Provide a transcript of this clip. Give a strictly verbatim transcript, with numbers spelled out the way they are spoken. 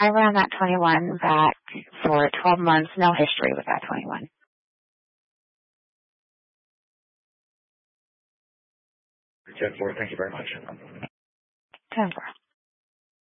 I ran that twenty-one back for twelve months, no history with that twenty-one. ten four, thank you very much. ten four.